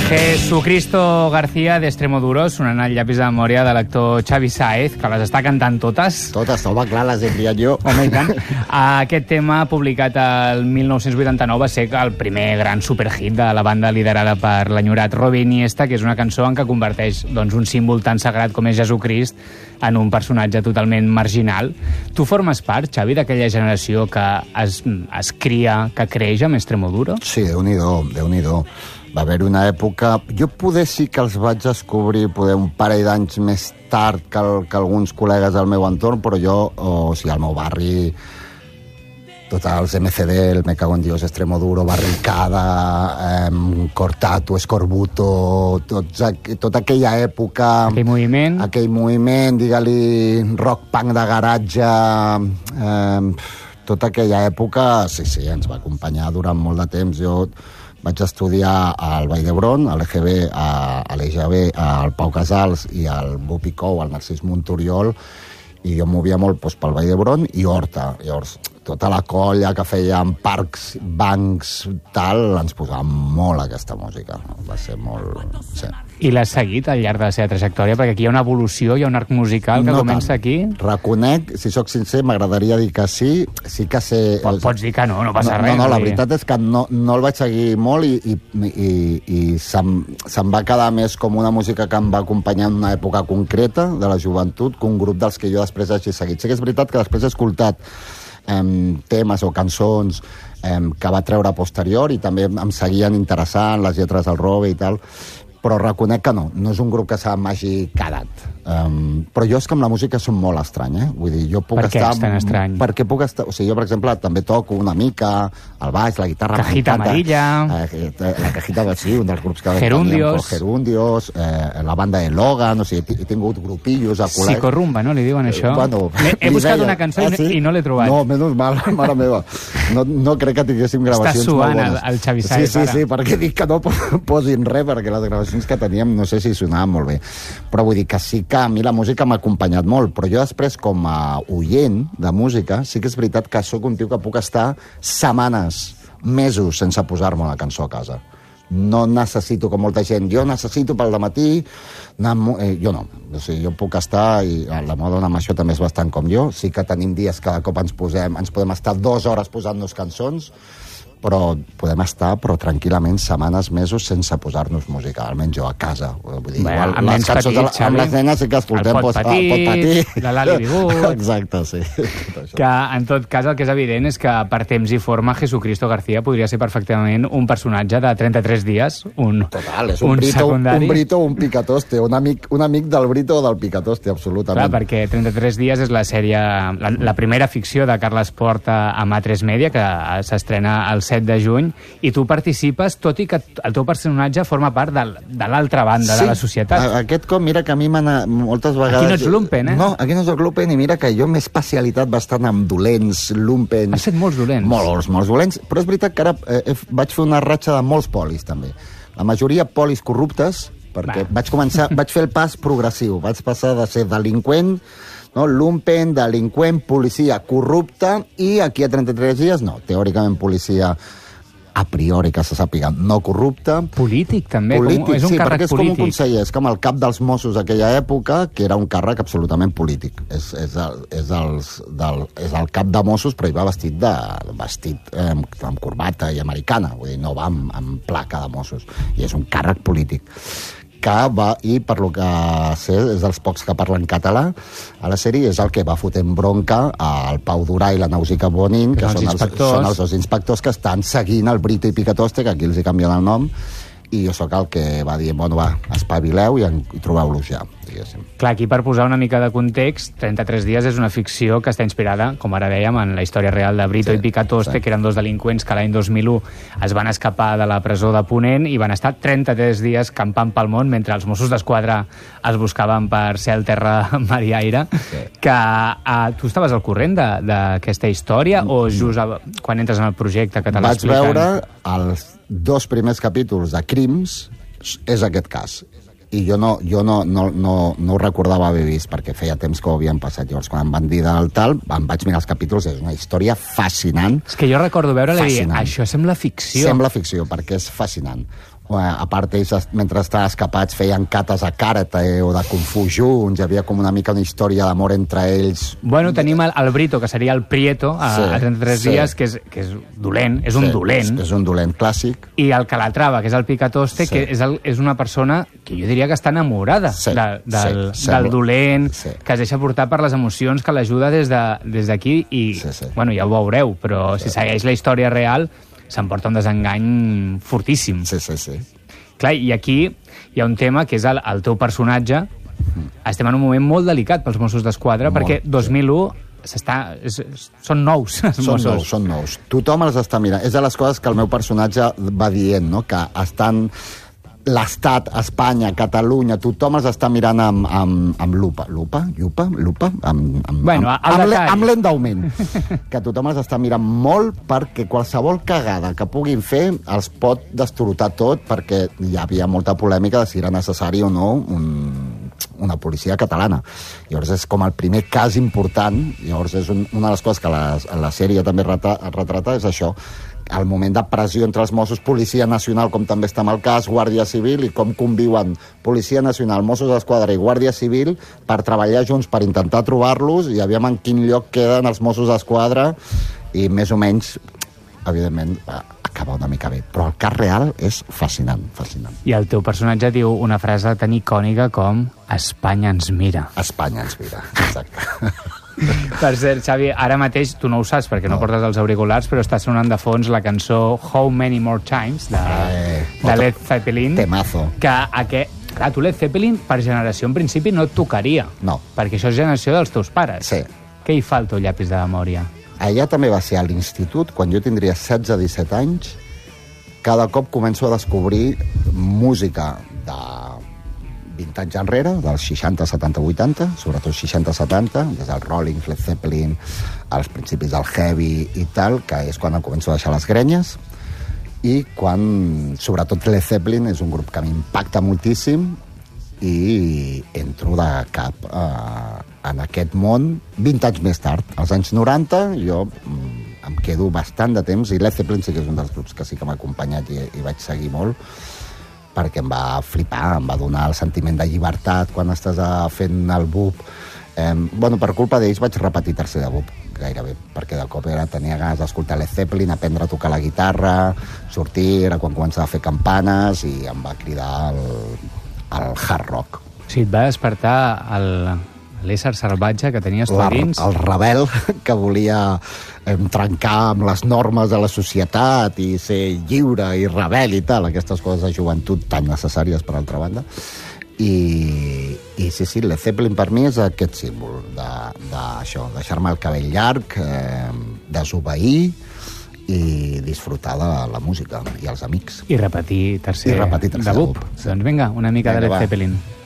Jesucristo García d'Extremoduro, sonant el llapis de memòria de l'actor Xavi Sáez, que les està cantant totes. Totes, home, clar, les he triat jo. Home, i tant. Aquest tema, publicat el 1989, va ser el primer gran superhit de la banda liderada per l'enyorat Robbie Iniesta, que és una cançó en què converteix un símbol tan sagrat com és Jesucrist en un personatge totalment marginal. Tu formes part, Xavi, d'aquella generació que es cria, que creix amb Extremoduro? Sí, Déu-n'hi-do, Déu-n'hi-do. Va haver una època... Jo poder sí que els vaig descobrir un parell d'anys més tard que alguns col·legues del meu entorn, però jo, o sigui, al meu barri, tots els MCD, el Me Cago en Dios, Extremoduro, Barricada, Cortato, Escorbuto, tota aquella època... Aquell moviment, digue-li rock punk de garatge... tota aquella època, sí, ens va acompanyar durant molt de temps. Jo vaig estudiar al Vall d'Hebron, a l'EGB, a l'EGB, al Pau Casals i al Bupicou, al Narcís Montoriol, i jo movia molt pel Vall d'Hebron i Horta. Llavors, tota la colla que feien parcs, bancs, tal, ens posava molt aquesta música. Va ser molt... Sí. I l'has seguit al llarg de la seva trajectòria? Perquè aquí hi ha una evolució, hi ha un arc musical que comença aquí. Reconec, si sóc sincer, m'agradaria dir que sí. Sí que sé... Pots dir que no passa res. No, la veritat és que no el vaig seguir molt i se'm va quedar més com una música que em va acompanyar en una època concreta de la joventut que un grup dels que jo després hagi seguit. Sí que és veritat que després he escoltat temes o cançons que va treure posterior i també em seguien interessant les lletres del Robe i tal, però reconec que no és un grup que se m'hagi quedat. Però jo és que amb la música som molt estrany, Vull dir, jo puc estar... Per què és tan estrany? Perquè puc estar... O sigui, jo, per exemple, també toco una mica el baix, la guitarra... Cajita Amarilla... La Cajita, sí, un dels grups que... Gerundios, la banda de Logan, o sigui, he tingut grupillos a col·leg... Psicorrumba, no? Li diuen això? Bueno, he buscat una cançó i no l'he trobat. No, menys mal, mare meva. No crec que tinguéssim gravacions molt bones. Està suant el Xavi Sáez, ara. Sí, perquè dic que no posin res, perquè les gravacions que teníem no sé si sonaven molt bé. Però vull dir que sí que a mi la música m'ha acompanyat molt, però jo després, com a oient de música, sí que és veritat que sóc un tio que puc estar setmanes, mesos, sense posar-me una cançó a casa. No necessito, com molta gent, jo necessito pel dematí... Jo no. O sigui, jo puc estar, i la moda amb això també és bastant com jo, sí que tenim dies que cada cop ens podem estar 2 hores posant-nos cançons, però podem estar tranquil·lament setmanes, mesos sense posar-nos música, almenys jo a casa. Vull dir, igual, amb les cançons petits, amb les nenes sí que escoltem el Pot Petit, la Lali Bigut... Exacte, sí. Que, en tot cas, el que és evident és que per temps i forma Jesucristo García podria ser perfectament un personatge de 33 dies, Total, és un Brito o un Picatoste, un amic del Brito o del Picatoste, absolutament. Clar, perquè 33 dies és la sèrie, la primera ficció de Carles Porta a A3 Media, que s'estrena el 7 de juny, i tu participes, tot i que el teu personatge forma part de l'altra banda de la societat. Sí, aquest cop, mira que a mi moltes vegades... Aquí no ets lumpen, No, aquí no soc lumpen, i mira que jo m'he especialitat bastant amb dolents, lumpens... Has fet molts dolents. Molts dolents, però és veritat que ara vaig fer una ratxa de molts polis, també. La majoria polis corruptes, perquè vaig fer el pas progressiu, vaig passar de ser delinqüent, lumpen, delinqüent, policia corrupta, i aquí a 33 dies, teòricament policia a priori que se sàpiga no corrupta. Polític, també. És un càrrec és polític. Com un conseller, és com el cap dels Mossos d'aquella època, que era un càrrec absolutament polític. És el cap de Mossos, però hi va vestit amb corbata i americana, vull dir, no va amb placa de Mossos, i és un càrrec polític que va, i per lo que sé, és dels pocs que parlen català a la sèrie, és el que va fotent bronca al Pau Durà i la Nausica Bonin, que són els dos inspectors que estan seguint el Brito i Picatoste, que aquí els hi canvien el nom, i jo sóc el que va dir, espavileu i trobeu-los ja, diguéssim. Clar, aquí per posar una mica de context, 33 dies és una ficció que està inspirada, com ara dèiem, en la història real de Brito i Picatoste, que eren dos delinqüents que l'any 2001 es van escapar de la presó de Ponent i van estar 33 dies campant pel món mentre els Mossos d'Esquadra els buscaven per cel, terra, mar i aire. Que tu estaves al corrent d'aquesta història o just quan entres en el projecte que te l'expliquen? Vaig veure els 2 primers capítols de Crims, és aquest cas. I jo no ho recordava haver vist, perquè feia temps que ho havien passat. Llavors, quan em van dir del tal, em vaig mirar els capítols, és una història fascinant. És que jo recordo veure-la i dir, això sembla ficció. Sembla ficció, perquè és fascinant. a part ells, mentre estaven escapats, feien cates a karate o de kung fu junts, hi havia com una mica una història d'amor entre ells. Bueno, tenim el Brito, que seria el Prieto, a 33 dies, que és dolent, és un dolent. És un dolent clàssic. I el Calatrava, que és el Picatoste, que és una persona que jo diria que està enamorada del dolent, que es deixa portar per les emocions, que l'ajuda des d'aquí, i bueno, ja ho veureu, però si segueix la història real s'emporta un desengany fortíssim. Sí. Clar, i aquí hi ha un tema que és el teu personatge. Estem en un moment molt delicat pels Mossos d'Esquadra, perquè 2001 són nous els Mossos. Són nous. Tothom els està mirant. És de les coses que el meu personatge va dient, no? Que estan... l'Estat, Espanya, Catalunya, tothom els està mirant amb lupa. Lupa? Amb lent d'augment. Que tothom els està mirant molt perquè qualsevol cagada que puguin fer els pot destorotar tot, perquè hi havia molta polèmica de si era necessari o no una policia catalana. Llavors és com el primer cas important. Llavors és una de les coses que la sèrie també retrata, és això, el moment de pressió entre els Mossos, Policia Nacional, com també està amb el cas, Guàrdia Civil, i com conviuen Policia Nacional, Mossos d'Esquadra i Guàrdia Civil per treballar junts, per intentar trobar-los, i aviam en quin lloc queden els Mossos d'Esquadra, i més o menys, evidentment, acaba una mica bé. Però el cas real és fascinant. I el teu personatge diu una frase tan icònica com Espanya ens mira. Espanya ens mira, exacte. Per cert, Xavi, ara mateix tu no ho saps perquè no portes els auriculars, però està sonant de fons la cançó How Many More Times de Led Zeppelin. Temazo. Clar, tu Led Zeppelin per generació en principi no et tocaria. No. Perquè això és generació dels teus pares. Sí. Què hi fa al teu llapis de memòria? Allà també va ser a l'institut, quan jo tindria 16-17 anys. Cada cop començo a descobrir música de 20 anys enrere, dels 60, 70, 80, sobretot 60-70, des del Rolling, Led Zeppelin, als principis del heavy i tal, que és quan em començo a deixar les grenyes, i quan, sobretot Led Zeppelin, és un grup que m'impacta moltíssim, i entro de cap en aquest món 20 anys més tard. Als anys 90 jo em quedo bastant de temps, i Led Zeppelin sí que és un dels grups que sí que m'ha acompanyat i vaig seguir molt, perquè em va flipar, em va donar el sentiment de llibertat quan estàs fent el BUP. Per culpa d'ells vaig repetir tercer de BUP, gairebé, perquè de cop tenia ganes d'escoltar Led Zeppelin, aprendre a tocar la guitarra, sortir, era quan començava a fer campanes, i em va cridar el hard rock. Sí, et va despertar l'ésser salvatge que tenies tu a dins. El rebel que volia trencar amb les normes de la societat i ser lliure i rebel i tal, aquestes coses de joventut tan necessàries per altra banda. I sí, Led Zeppelin per mi és aquest símbol d'això, deixar-me el cabell llarg, desobeir i disfrutar de la música i els amics. I repetir tercer de BUP. Doncs vinga, una mica de Led Zeppelin.